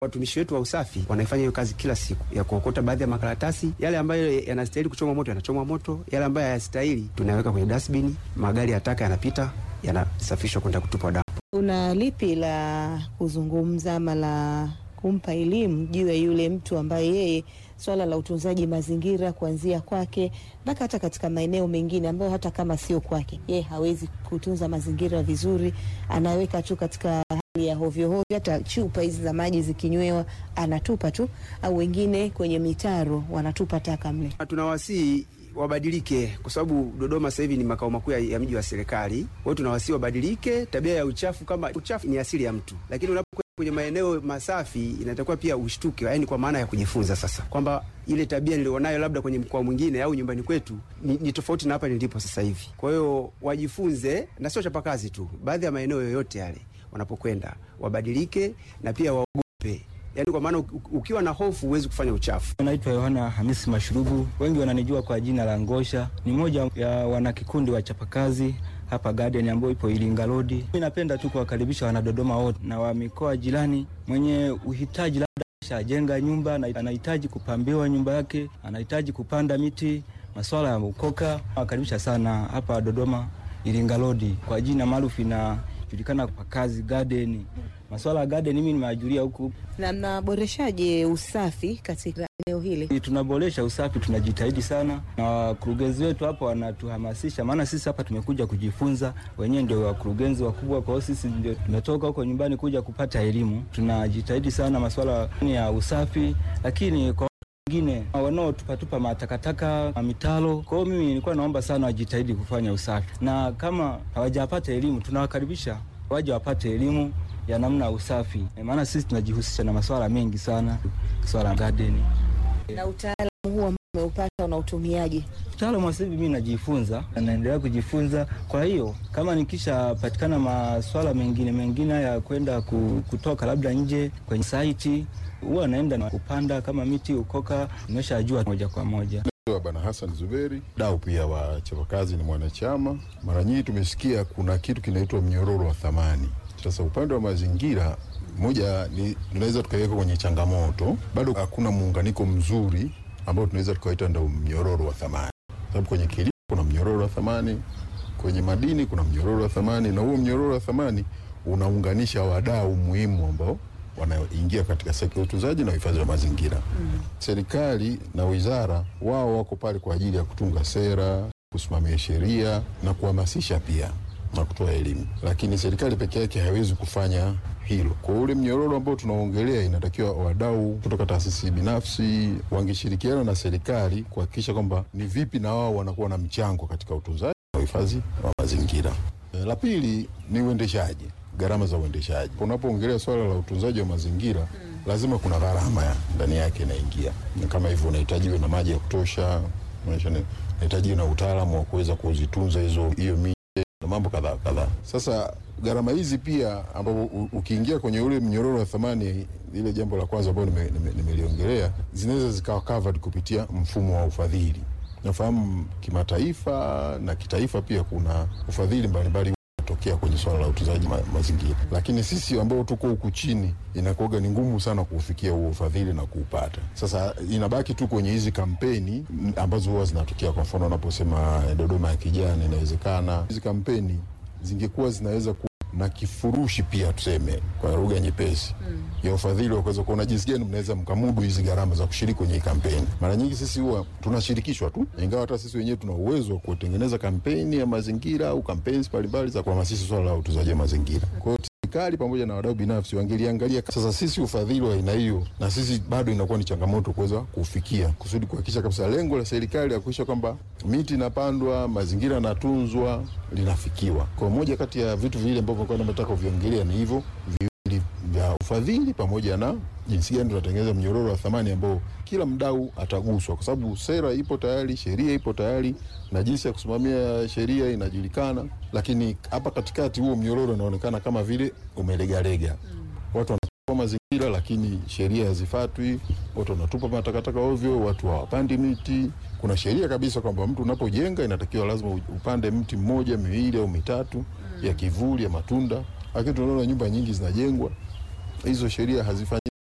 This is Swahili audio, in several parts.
Watumishi wetu wa usafi wanaifanya hiyo kazi kila siku ya kuokota baadhi ya makaratasi. Yale ambayo yanastahili kuchomwa moto yanachomwa moto, yale ambayo hayastahili tunaweka kwenye dustbin. Magari ya taka yanapita, yanasafishwa kwenda kutupwa dampo. Una lipi la kuzungumza ama la kumpa elimu juu ya yule mtu ambaye yeye swala la utunzaji mazingira kuanzia kwake mpaka hata katika maeneo mengine ambayo hata kama sio kwake yeye hawezi kutunza mazingira vizuri, anaweka tu katika hali ya hovyo hovyo, hata chupa hizi za maji zikinywewa anatupa tu, au wengine kwenye mitaro wanatupa taka mle. Tunawasihi wabadilike, kwa sababu Dodoma sasa hivi ni makao makuu ya mji wa serikali. Kwa hiyo tunawasihi wabadilike tabia ya uchafu. Kama uchafu ni asili ya mtu, lakini unapokuwa kwenye maeneo masafi inatakiwa pia ushtuke, yaani kwa maana ya kujifunza sasa kwamba ile tabia nilionayo labda kwenye mkoa mwingine au nyumbani kwetu ni tofauti na hapa nilipo sasa hivi. Kwa hiyo wajifunze, na sio chapa kazi tu, baadhi ya maeneo yoyote yale wanapokwenda wabadilike na pia waogope. Yaani kwa maana ukiwa na hofu huwezi kufanya uchafu. Naitwa Yohana Hamisi Mashurubu, wengi wananijua kwa jina la Ngosha. Ni moja ya wanakikundi wa chapakazi hapa Garden ambayo ipo Iringa Road. Mimi napenda tu kuwakaribisha wana Dodoma wote na wa mikoa jirani mwenye uhitaji labda shajenga nyumba na anahitaji kupambiwa nyumba yake, anahitaji kupanda miti, masuala ya ukoka. Nawakaribisha sana hapa Dodoma Iringa Road kwa jina maarufu na julikana kwa kazi Garden. Masuala ya garden mimi nimeajulia huku. Na mnaboreshaje usafi katika eneo hili? Tunaboresha usafi, tunajitahidi sana. Na wakurugenzi wetu hapa wanatuhamasisha, maana sisi hapa tumekuja kujifunza, wenyewe ndio wakurugenzi wakubwa, kwa hiyo sisi ndio tumetoka huko nyumbani kuja kupata elimu. Tunajitahidi sana masuala ya usafi, lakini kwa wengine wanaotupatupa matakataka mitalo. Kwa hiyo mimi nilikuwa naomba sana wajitahidi kufanya usafi. Na kama hawajapata elimu tunawakaribisha waje wapate elimu ya namna usafi. Maana sisi tunajihusisha na masuala mengi sana, swala garden. Na utaalamu huu ambao umeupata unautumiaje? Utaalamu sasa mimi najifunza, naendelea kujifunza. Kwa hiyo kama nikisha patikana masuala mengine ya kwenda kutoka labda nje kwenye site, huwa naenda na kupanda kama miti ukoka, nimeshajua moja kwa moja. Bwana Hassan Zuberi, dau pia wa chapakazi, ni mwanachama. Mara nyingi tumesikia kuna kitu kinaitwa mnyororo wa thamani. Sasa upande wa mazingira moja ni tunaweza tukaweka kwenye changamoto, bado hakuna muunganiko mzuri ambao tunaweza tukaita ndio mnyororo wa thamani. Sababu kwenye kilimo kuna mnyororo wa thamani, kwenye madini kuna mnyororo wa thamani, na huo mnyororo wa thamani unaunganisha wadau muhimu ambao wanaoingia katika sekta ya utunzaji na uhifadhi wa mazingira. Serikali na wizara wao wako pale kwa ajili ya kutunga sera, kusimamia sheria na kuhamasisha pia na kutoa elimu. Lakini serikali peke yake haiwezi kufanya hilo. Kwa ule mnyororo ambao tunaongelea, inatakiwa wadau kutoka taasisi binafsi wangeshirikiana na serikali kuhakikisha kwamba ni vipi na wao wanakuwa na mchango katika utunzaji na uhifadhi wa mazingira. La pili ni uendeshaji, gharama za uendeshaji. Unapoongelea swala la utunzaji wa mazingira, lazima kuna gharama ndani yake inaingia. Kama hivyo unahitaji na maji ya kutosha, unahitaji na utaalamu wa kuweza kuzitunza hiyo miti na mambo kadhaa. Sasa gharama hizi pia ambapo ukiingia kwenye ule mnyororo wa thamani, ile jambo la kwanza ambalo nimeliongelea, zinaweza zikawa covered kupitia mfumo wa ufadhili. Nafahamu kimataifa na kitaifa pia kuna ufadhili mbalimbali tokea kwenye swala la utunzaji mazingira. Lakini sisi ambao tuko huku chini inakuwa ni ngumu sana kufikia huo ufadhili na kuupata. Sasa inabaki tu kwenye hizi kampeni ambazo huwa zinatokea. Kwa mfano unaposema Dodoma ya kijani, inawezekana hizi kampeni zingekuwa zinaweza kuwa na kifurushi pia, tuseme kwa lugha nyepesi, ya ufadhili wa kuweza kuona jinsi gani mnaweza mkamudu hizi gharama za kushiriki kwenye kampeni. Mara nyingi sisi huwa tunashirikishwa tu, ingawa hata sisi wenyewe tuna uwezo wa kutengeneza kampeni ya mazingira au kampeni mbalimbali za kuhamasisha swala la utunzaji wa mazingira. Kwa hiyo serikali pamoja na wadau binafsi wangeliangalia sasa sisi ufadhili wa aina hiyo, na sisi bado inakuwa ni changamoto kuweza kufikia, kusudi kuhakikisha kabisa lengo la serikali ya kuhakikisha kwamba miti inapandwa, mazingira yanatunzwa linafikiwa. Kwa moja kati ya vitu vile ambavyo kwa nataka kuviongelea ni hivyo viwili vya ufadhili pamoja na jinsi gani tunatengeneza mnyororo wa thamani ambao kila mdau ataguswa, kwa sababu sera ipo tayari, sheria ipo tayari na jinsi ya kusimamia sheria inajulikana, lakini hapa katikati huo mnyororo unaonekana kama vile umelegalega. Watu wanatupa mazingira lakini sheria hazifuatwi, watu wanatupa matakataka ovyo, watu hawapandi miti. Kuna sheria kabisa kwamba mtu unapojenga inatakiwa lazima upande mti mmoja, miwili au mitatu ya kivuli, ya matunda. Lakini tunaona nyumba nyingi zinajengwa, hizo sheria hazifanyi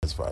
manispaa.